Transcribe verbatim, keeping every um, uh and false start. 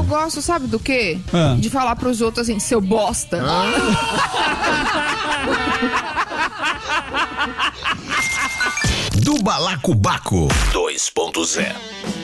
gosto, sabe do quê? Ah. De falar pros outros assim, seu bosta. Do Balacobaco dois ponto zero.